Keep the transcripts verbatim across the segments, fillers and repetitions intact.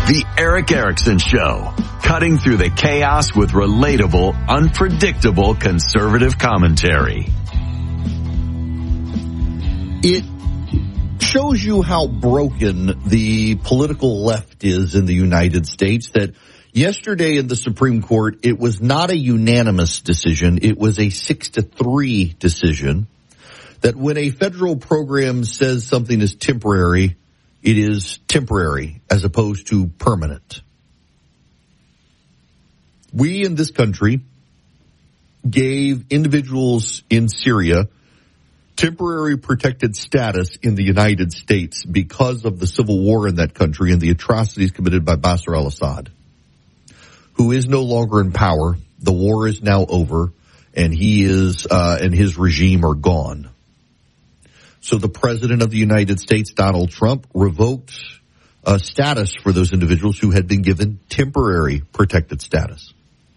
The Eric Erickson Show, cutting through the chaos with relatable, unpredictable conservative commentary. It shows you how broken the political left is in the United States that yesterday in the Supreme Court, it was not a unanimous decision. It was a six to three decision that when a federal program says something is temporary, it is temporary as opposed to permanent. We in this country gave individuals in Syria temporary protected status in the United States because of the civil war in that country and the atrocities committed by Bashar al-Assad, who is no longer in power. The war is now over, and he is uh, and his regime are gone. So the President of the United States, Donald Trump, revoked uh, status for those individuals who had been given temporary protected status.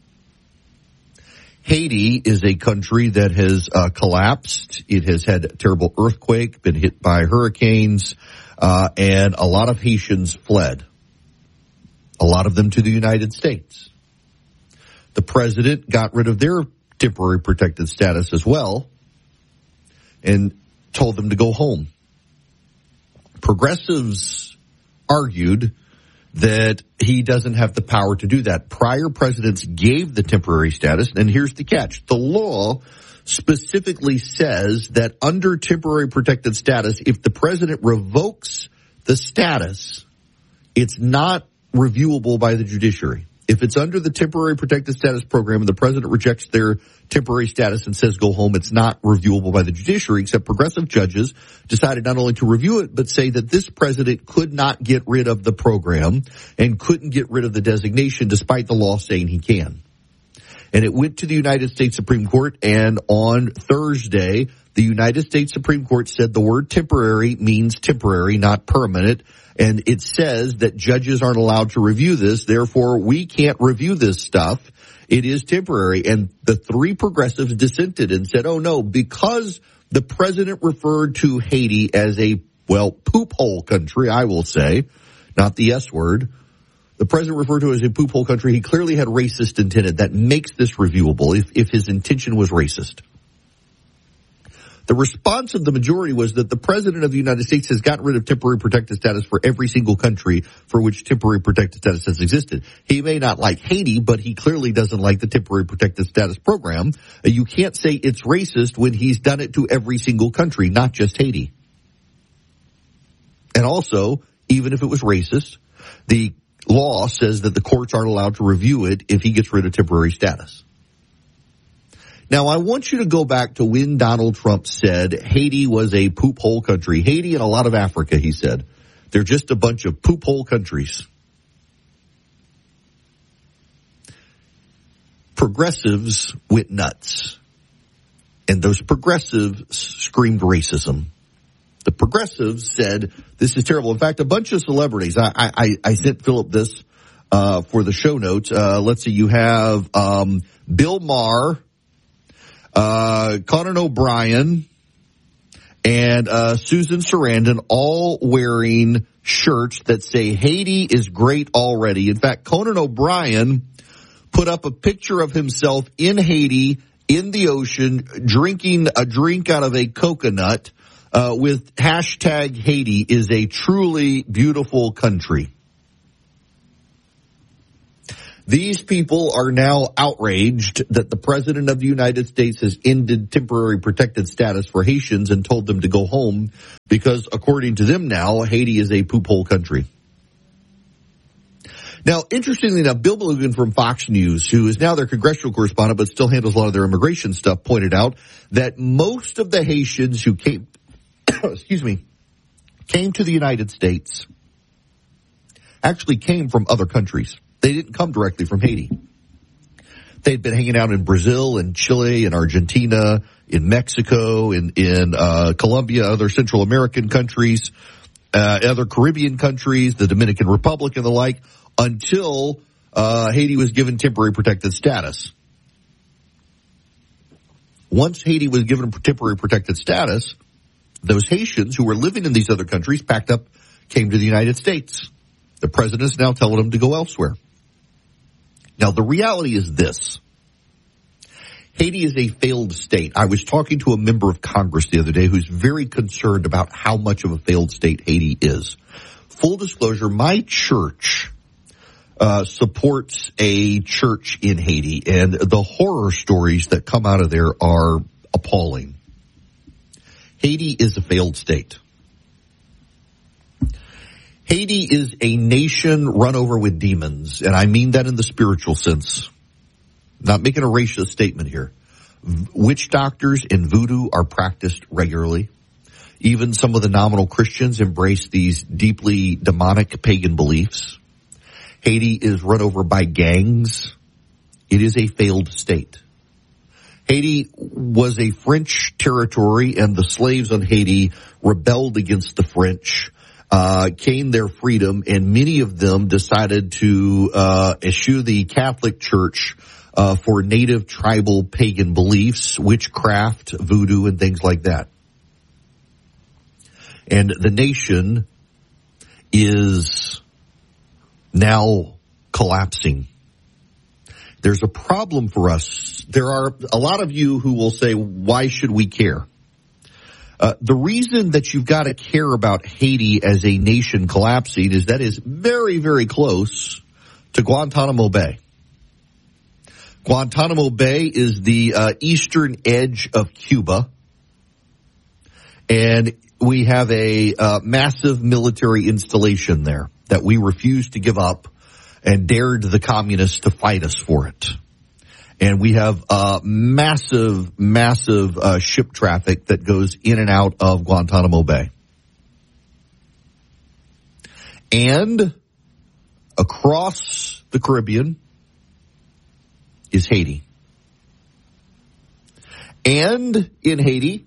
Haiti is a country that has uh, collapsed. It has had a terrible earthquake, been hit by hurricanes, uh, and a lot of Haitians fled, a lot of them to the United States. The president got rid of their temporary protected status as well and told them to go home. Progressives argued that he doesn't have the power to do that. Prior presidents gave the temporary status, and here's the catch. The law specifically says that under temporary protected status, if the president revokes the status, it's not reviewable by the judiciary. If it's under the temporary protected status program and the president rejects their temporary status and says go home, it's not reviewable by the judiciary, except progressive judges decided not only to review it, but say that this president could not get rid of the program and couldn't get rid of the designation despite the law saying he can. And it went to the United States Supreme Court, and on Thursday, the United States Supreme Court said the word temporary means temporary, not permanent. And it says that judges aren't allowed to review this. Therefore, we can't review this stuff. It is temporary. And the three progressives dissented and said, oh, no, because the president referred to Haiti as a, well, poop hole country, I will say, not the S word. The president referred to it as a poop hole country. He clearly had racist intent. That makes this reviewable if, if his intention was racist. The response of the majority was that the president of the United States has gotten rid of temporary protected status for every single country for which temporary protected status has existed. He may not like Haiti, but he clearly doesn't like the temporary protected status program. You can't say it's racist when he's done it to every single country, not just Haiti. And also, even if it was racist, the law says that the courts aren't allowed to review it if he gets rid of temporary status. Now, I want you to go back to when Donald Trump said Haiti was a poop hole country. Haiti and a lot of Africa, he said. They're just a bunch of poop hole countries. Progressives went nuts. And those progressives screamed racism. The progressives said, this is terrible. In fact, a bunch of celebrities, I, I, I sent Philip this uh, for the show notes. Uh, let's see, you have um, Bill Maher, Uh, Conan O'Brien, and uh, Susan Sarandon all wearing shirts that say Haiti is great already. In fact, Conan O'Brien put up a picture of himself in Haiti in the ocean drinking a drink out of a coconut uh, with hashtag Haiti is a truly beautiful country. These people are now outraged that the president of the United States has ended temporary protected status for Haitians and told them to go home because, according to them now, Haiti is a poop hole country. Now, interestingly enough, Bill Belugan from Fox News, who is now their congressional correspondent but still handles a lot of their immigration stuff, pointed out that most of the Haitians who came, excuse me, came to the United States actually came from other countries. They didn't come directly from Haiti. They'd been hanging out in Brazil and Chile and Argentina, in Mexico, in, in uh, Colombia, other Central American countries, uh, other Caribbean countries, the Dominican Republic and the like, until uh, Haiti was given temporary protected status. Once Haiti was given temporary protected status, those Haitians who were living in these other countries packed up, came to the United States. The president is now telling him to go elsewhere. Now, the reality is this. Haiti is a failed state. I was talking to a member of Congress the other day who's very concerned about how much of a failed state Haiti is. Full disclosure, my church uh, supports a church in Haiti, and the horror stories that come out of there are appalling. Haiti is a failed state. Haiti is a nation run over with demons, and I mean that in the spiritual sense. Not making a racist statement here. Witch doctors and voodoo are practiced regularly. Even some of the nominal Christians embrace these deeply demonic pagan beliefs. Haiti is run over by gangs. It is a failed state. Haiti was a French territory, and the slaves on Haiti rebelled against the French, uh, gained their freedom, and many of them decided to uh, eschew the Catholic Church Uh, for native tribal pagan beliefs, witchcraft, voodoo, and things like that. And the nation is now collapsing. There's a problem for us. There are a lot of you who will say, why should we care? Uh, the reason that you've got to care about Haiti as a nation collapsing is that is very, very close to Guantanamo Bay. Guantanamo Bay is the uh, eastern edge of Cuba, and we have a uh, massive military installation there that we refused to give up and dared the communists to fight us for it. And we have uh, massive, massive uh, ship traffic that goes in and out of Guantanamo Bay. And across the Caribbean is Haiti. And in Haiti,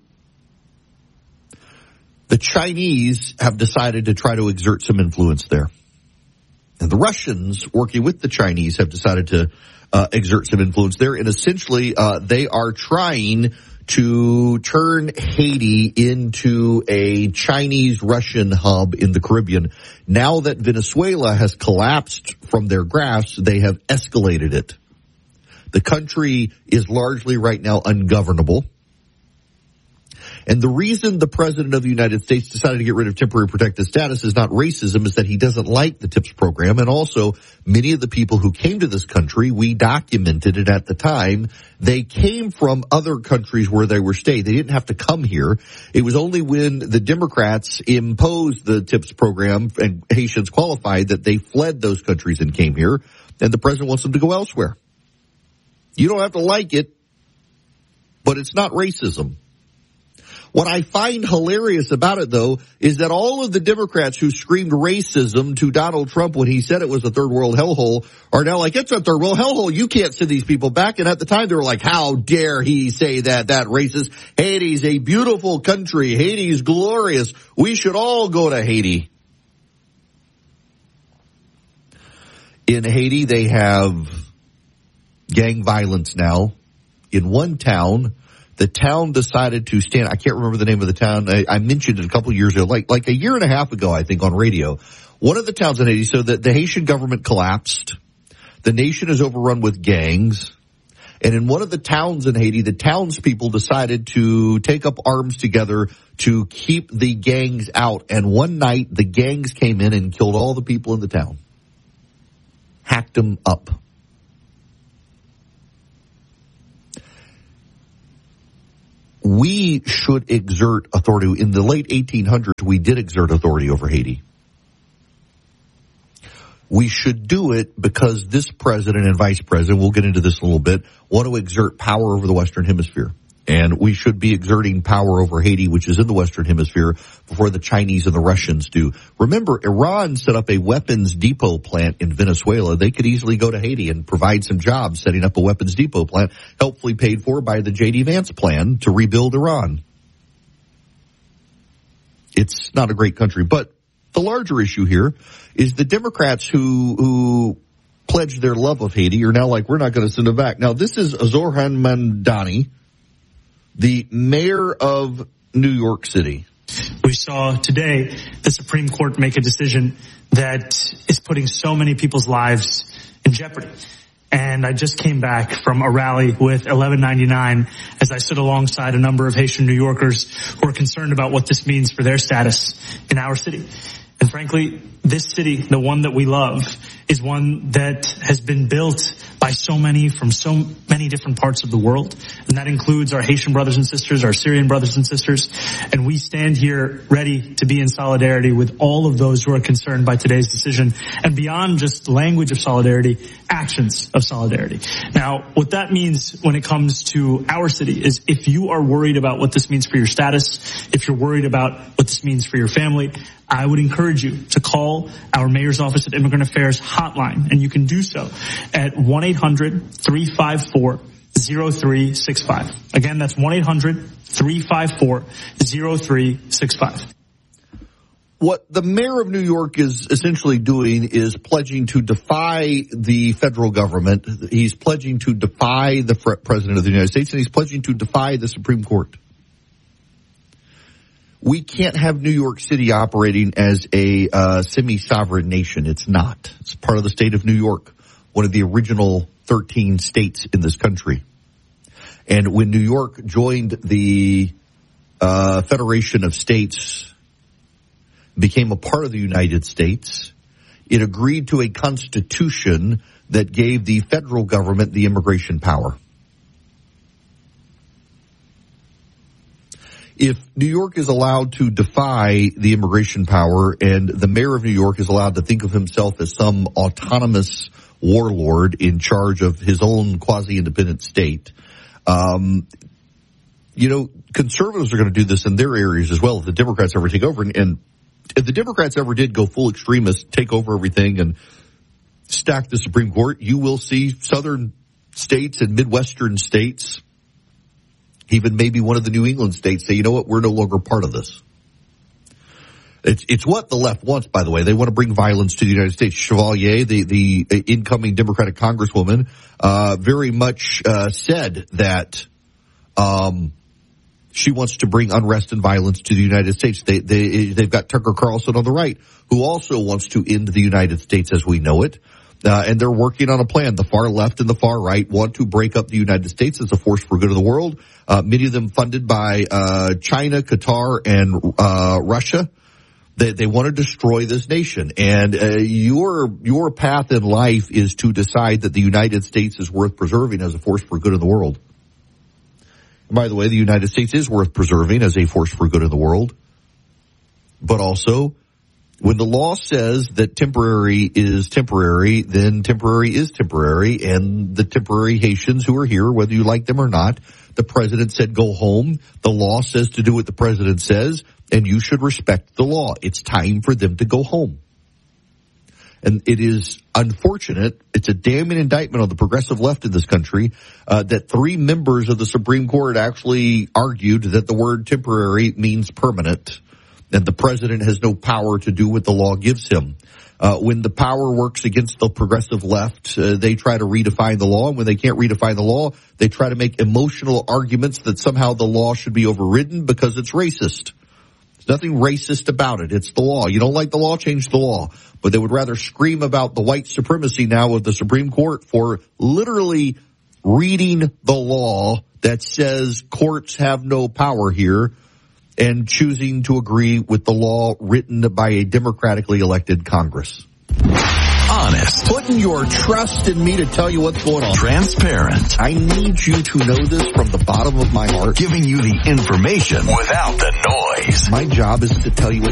the Chinese have decided to try to exert some influence there. And the Russians, working with the Chinese, have decided to uh, exert some influence there. And essentially, uh, they are trying to turn Haiti into a Chinese-Russian hub in the Caribbean. Now that Venezuela has collapsed from their grasp, they have escalated it. The country is largely right now ungovernable. And the reason the President of the United States decided to get rid of temporary protected status is not racism, is that he doesn't like the TIPS program. And also, many of the people who came to this country, we documented it at the time, they came from other countries where they were staying. They didn't have to come here. It was only when the Democrats imposed the TIPS program and Haitians qualified that they fled those countries and came here. And the President wants them to go elsewhere. You don't have to like it, but it's not racism. What I find hilarious about it, though, is that all of the Democrats who screamed racism to Donald Trump when he said it was a third world hellhole are now like, it's a third world hellhole. You can't send these people back. And at the time, they were like, how dare he say that, that racist? Haiti's a beautiful country. Haiti's glorious. We should all go to Haiti. In Haiti, they have gang violence now. In one town, the town decided to stand, I can't remember the name of the town, I, I mentioned it a couple of years ago, like like a year and a half ago, I think, on radio. One of the towns in Haiti, so the, the Haitian government collapsed. The nation is overrun with gangs. And in one of the towns in Haiti, the townspeople decided to take up arms together to keep the gangs out. And one night, the gangs came in and killed all the people in the town. Hacked them up. We should exert authority. In the late eighteen hundreds, we did exert authority over Haiti. We should do it because this president and vice president, we'll get into this in a little bit, want to exert power over the Western Hemisphere. And we should be exerting power over Haiti, which is in the Western Hemisphere, before the Chinese and the Russians do. Remember, Iran set up a weapons depot plant in Venezuela. They could easily go to Haiti and provide some jobs setting up a weapons depot plant, helpfully paid for by the J D Vance plan to rebuild Iran. It's not a great country. But the larger issue here is the Democrats who who pledged their love of Haiti are now like, we're not going to send them back. Now, this is Zohran Mamdani, the mayor of New York City. We saw today the Supreme Court make a decision that is putting so many people's lives in jeopardy. And I just came back from a rally with eleven ninety-nine as I stood alongside a number of Haitian New Yorkers who are concerned about what this means for their status in our city. And frankly, this city, the one that we love, is one that has been built by so many from so many different parts of the world. And that includes our Haitian brothers and sisters, our Syrian brothers and sisters. And we stand here ready to be in solidarity with all of those who are concerned by today's decision. And beyond just language of solidarity, actions of solidarity. Now, what that means when it comes to our city is if you are worried about what this means for your status, if you're worried about what this means for your family, I would encourage you to call our Mayor's Office of Immigrant Affairs hotline, and you can do so at one eight hundred three five four zero three six five. Again, that's one eight hundred three five four zero three six five. What the mayor of New York is essentially doing is pledging to defy the federal government. He's pledging to defy the president of the United States, and he's pledging to defy the Supreme Court. We can't have New York City operating as a uh, semi-sovereign nation. It's not. It's part of the state of New York, one of the original thirteen states in this country. And when New York joined the uh, Federation of States, became a part of the United States, it agreed to a constitution that gave the federal government the immigration power. If New York is allowed to defy the immigration power and the mayor of New York is allowed to think of himself as some autonomous warlord in charge of his own quasi-independent state, um, you know, conservatives are going to do this in their areas as well if the Democrats ever take over. And, and if the Democrats ever did go full extremist, take over everything and stack the Supreme Court, you will see southern states and Midwestern states, even maybe one of the New England states, say, you know what, we're no longer part of this. It's it's what the left wants, by the way. They want to bring violence to the United States. Chevalier, the, the incoming Democratic congresswoman, uh, very much uh, said that um, she wants to bring unrest and violence to the United States. They, they, they've got Tucker Carlson on the right, who also wants to end the United States as we know it. Uh, and they're working on a plan. The far left and the far right want to break up the United States as a force for good of the world. Uh, many of them funded by uh, China, Qatar, and uh, Russia. They, they want to destroy this nation. And uh, your your path in life is to decide that the United States is worth preserving as a force for good of the world. And by the way, the United States is worth preserving as a force for good of the world. But also, when the law says that temporary is temporary, then temporary is temporary, and the temporary Haitians who are here, whether you like them or not, the president said go home. The law says to do what the president says, and you should respect the law. It's time for them to go home. And it is unfortunate, it's a damning indictment on the progressive left in this country, uh, that three members of the Supreme Court actually argued that the word temporary means permanent. And the president has no power to do what the law gives him. Uh, when the power works against the progressive left, uh, they try to redefine the law. And when they can't redefine the law, they try to make emotional arguments that somehow the law should be overridden because it's racist. There's nothing racist about it. It's the law. You don't like the law, change the law. But they would rather scream about the white supremacy now of the Supreme Court for literally reading the law that says courts have no power here, and choosing to agree with the law written by a democratically elected Congress. Honest. Putting your trust in me to tell you what's going on. Transparent. I need you to know this from the bottom of my heart. Giving you the information without the noise. My job is to tell you what